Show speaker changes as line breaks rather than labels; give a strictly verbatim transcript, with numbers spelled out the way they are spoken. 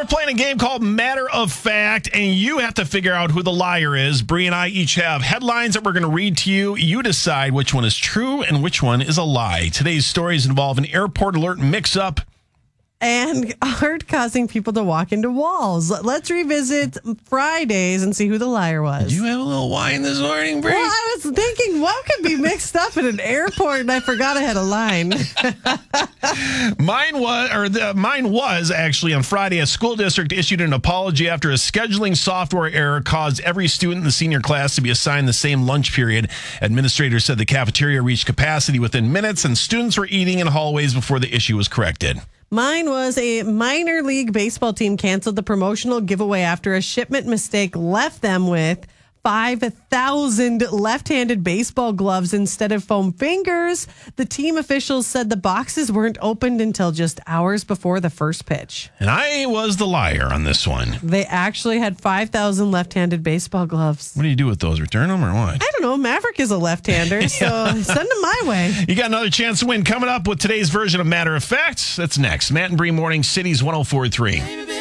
playing a game called Matter of Fact, and you have to figure out who the liar is. Bree and I each have headlines that we're going to read to you. You decide which one is true and which one is a lie. Today's stories involve an airport alert mix-up
and art causing people to walk into walls. Let's revisit Fridays and see who the liar was.
Did you have a little wine this morning, Bree?
Well, I was thinking, what could be mixed up at an airport, and I forgot I had a line.
Mine was, or the, mine was actually on Friday. A school district issued an apology after a scheduling software error caused every student in the senior class to be assigned the same lunch period. Administrators said the cafeteria reached capacity within minutes, and students were eating in hallways before the issue was corrected.
Mine was a minor league baseball team canceled the promotional giveaway after a shipment mistake left them with five thousand left-handed baseball gloves instead of foam fingers. The team officials said the boxes weren't opened until just hours before the first pitch.
And I was the liar on this one.
They actually had five thousand left-handed baseball gloves.
What do you do with those? Return them or what?
I don't know. Maverick is a left-hander, so send them my way.
You got another chance to win coming up with today's version of Matter of Fact. That's next. Matt and Bree Morning Cities one oh four point three.